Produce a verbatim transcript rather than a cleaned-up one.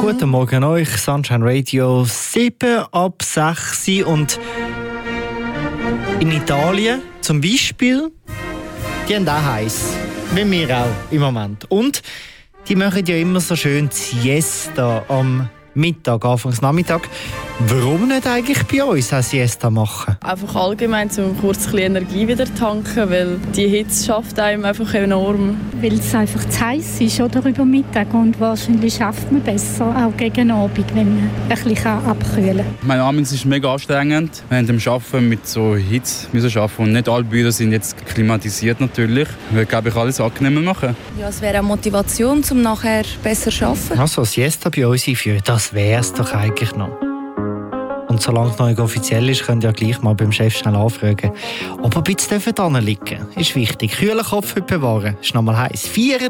Guten Morgen euch, Sunshine Radio, sieben ab sechs. Und in Italien zum Beispiel, die haben auch heiß. Wie wir auch im Moment. Und die machen ja immer so schön Siesta am Mittag, Anfangs Nachmittag. Warum nicht eigentlich bei uns eine Siesta machen? Einfach allgemein, um kurz ein bisschen Energie wieder tanken, weil die Hitze schafft einem einfach enorm. Weil es einfach zu heiß ist oder über Mittag und wahrscheinlich schafft man besser, auch gegen Abend, wenn man ein bisschen abkühlen kann. Mein Abend ist mega anstrengend. Während dem Arbeiten mit so Hitze müssen arbeiten und nicht alle Bücher sind jetzt klimatisiert natürlich. Ich will, glaube ich, alles angenehmer machen. Ja, es wäre eine Motivation, um nachher besser zu arbeiten. Also Siesta bei uns einführen, das wäre es doch eigentlich noch. Und solange es noch nicht offiziell ist, könnt ihr ja gleich mal beim Chef schnell anfragen, ob er ein bisschen liegen darf. Ist wichtig. Kühlen Kopf bewahren, ist nochmal heiß.